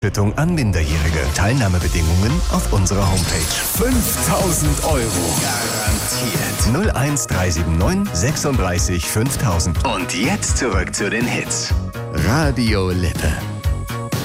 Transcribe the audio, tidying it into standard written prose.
An Minderjährige. Teilnahmebedingungen auf unserer Homepage. 5.000 Euro. Garantiert. 01379 36 5000. Und jetzt zurück zu den Hits. Radio Lippe.